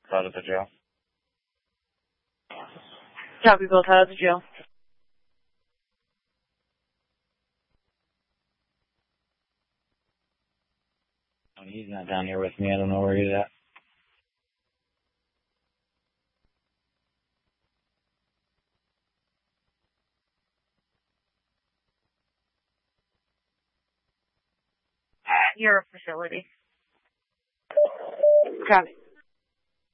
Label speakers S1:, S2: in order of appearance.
S1: Out of the jail.
S2: Copy, both out of the jail.
S1: He's not down here with me. I don't know where he's at.
S2: Your facility. Copy.